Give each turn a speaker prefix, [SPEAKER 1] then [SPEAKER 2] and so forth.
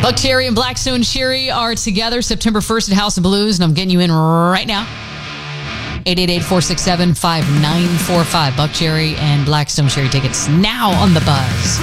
[SPEAKER 1] Buckcherry and Blackstone Cherry are together September 1st at House of Blues, and I'm getting you in right now. 888-467-5945. Buckcherry and Blackstone Cherry tickets now on the buzz.